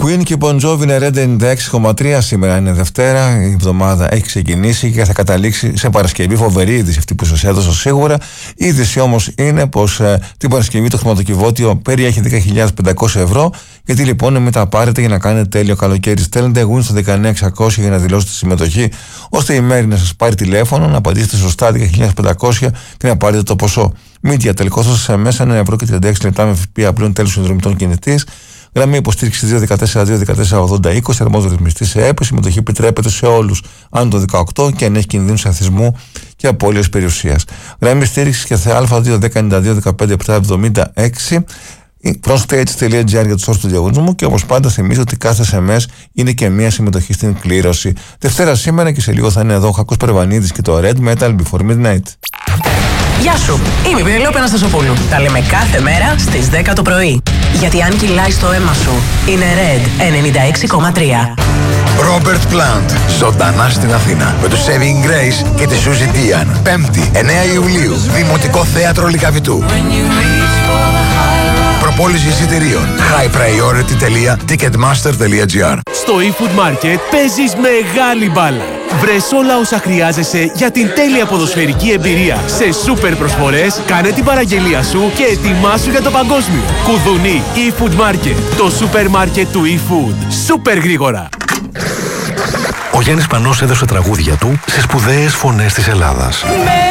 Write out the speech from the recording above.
Queen και Bon Jovi είναι Red 96,3. Σήμερα είναι Δευτέρα. Η εβδομάδα έχει ξεκινήσει και θα καταλήξει σε Παρασκευή. Φοβερή είδηση αυτή που σας έδωσα σίγουρα. Η είδηση όμως είναι πως την Παρασκευή το χρηματοκιβώτιο περιέχει 10.500 ευρώ. Γιατί λοιπόν μην τα πάρετε για να κάνετε τέλειο καλοκαίρι. Στέλνετε win στο 19600 για να δηλώσετε συμμετοχή, ώστε η μέρη να σας πάρει τηλέφωνο, να απαντήσετε σωστά 10.500 και να πάρετε το ποσό. Μήτια, τελικό σας μέσα 1 ευρώ και 36 λεπτά με ΦΠΑ πλέον τέλος συνδρομητών κινητής. Γραμμή υποστήριξη 214-214-80-20, αρμόδιο ρυθμιστή σε ΕΠ. Η συμμετοχή επιτρέπεται σε όλους άνω το 18 και αν έχει κινδύνους αθισμού και απώλειας περιουσίας. Γραμμή στήριξη και ΘΑ 2-10-92-15-7-76. Prostage.gr για τους όρους του διαγωνισμού και όπως πάντα θυμίζω ότι κάθε SMS είναι και μία συμμετοχή στην κλήρωση. Δευτέρα σήμερα και σε λίγο θα είναι εδώ ο Χακός Περβανίδης και το Red Metal Before Midnight. Γεια σου, είμαι η Πενελόπη Αναστασοπούλου. Τα λέμε κάθε μέρα στις 10 το πρωί. Γιατί αν κυλάει στο αίμα σου, είναι Red 96,3. Ρόμπερτ Πλάντ, ζωντανά στην Αθήνα. Με τους Saving Grace και τη Σούζι Ντίαν. 5η, 9 Ιουλίου, Δημοτικό Θέατρο Λυκαβητού. Προπόληση εισιτηρίων. highpriority.ticketmaster.gr. Στο eFood Market παίζεις μεγάλη μπάλα. Βρες όλα όσα χρειάζεσαι για την τέλεια ποδοσφαιρική εμπειρία. Σε σούπερ προσφορές, κάνε την παραγγελία σου και ετοιμάσου για το παγκόσμιο. Κουδουνί eFood Market, το σούπερ μάρκετ του eFood. Σούπερ γρήγορα. Ο Γιάννης Πανός έδωσε τραγούδια του σε σπουδαίες φωνές της Ελλάδας.